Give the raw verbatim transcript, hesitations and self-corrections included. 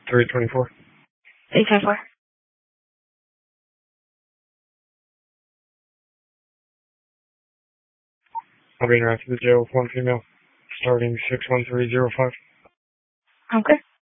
three twenty-four. eight five four. I'll be interacting with the jail with one female, starting six one three zero five. Okay.